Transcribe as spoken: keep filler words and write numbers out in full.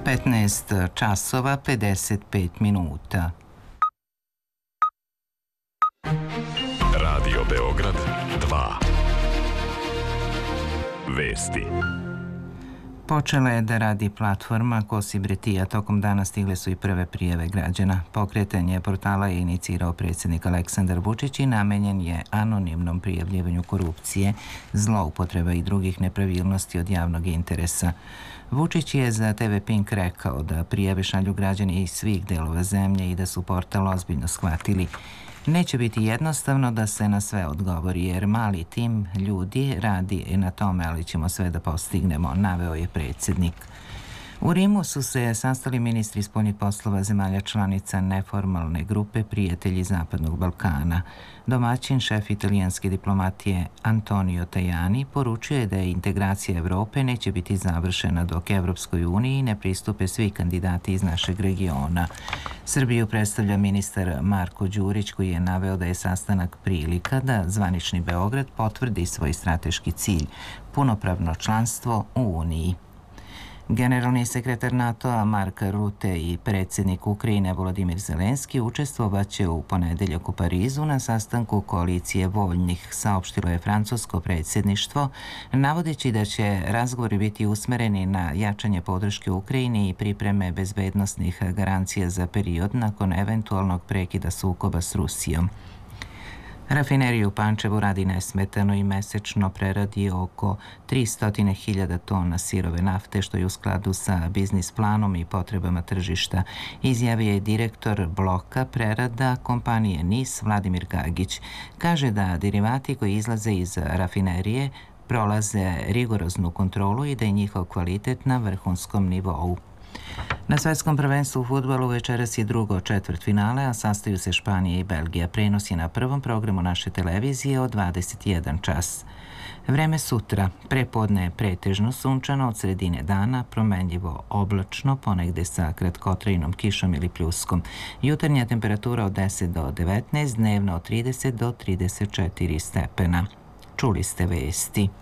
petnaest časova pedeset pet minuta. Radio Beograd dva. Vesti. Počela je da radi platforma Kosi Bretija. Tokom dana stigle su i prve prijave građana. Pokretanje portala je inicirao predsjednik Aleksandar Vučić i namenjen je anonimnom prijavljivanju korupcije, zloupotreba i drugih nepravilnosti od javnog interesa. Vučić je za te ve Pink rekao da prijave šalju građani iz svih delova zemlje i da su portal ozbiljno shvatili. Neće biti jednostavno da se na sve odgovori, jer mali tim ljudi radi na tome, ali ćemo sve da postignemo, naveo je predsjednik. U Rimu su se sastali ministri spoljnih poslova zemalja članica neformalne grupe Prijatelji Zapadnog Balkana. Domaćin, šef italijanske diplomatije Antonio Tajani, poručio je da je integracija Evrope neće biti završena dok Evropskoj uniji ne pristupe svi kandidati iz našeg regiona. Srbiju predstavlja ministar Marko Đurić, koji je naveo da je sastanak prilika da zvanični Beograd potvrdi svoj strateški cilj, punopravno članstvo u Uniji. Generalni sekretar NATO-a Mark Rutte i predsjednik Ukrajine Volodimir Zelenski učestvovaće u ponedeljak u Parizu na sastanku koalicije voljnih, saopštilo je francusko predsjedništvo, navodeći da će razgovori biti usmereni na jačanje podrške Ukrajini i pripreme bezbednosnih garancija za period nakon eventualnog prekida sukoba s Rusijom. Rafinerija u Pančevu radi nesmetano i mesečno preradi oko tristo hiljada tona sirove nafte, što je u skladu sa biznis planom i potrebama tržišta, izjavio je direktor bloka prerada kompanije N I S Vladimir Gagić. Kaže da derivati koji izlaze iz rafinerije prolaze rigoroznu kontrolu i da je njihov kvalitet na vrhunskom nivou. Na svetskom prvenstvu u fudbalu večeras je drugo četvrtfinale, a sastaju se Španija i Belgija. Prenos je na prvom programu naše televizije od dvadeset jedan čas. Vreme sutra. Prepodne je pretežno sunčano, od sredine dana promenljivo oblačno, ponegde sa kratkotrajnom kišom ili pljuskom. Jutarnja temperatura od deset do devetnaest, dnevno od trideset do trideset četiri stepena. Čuli ste vesti.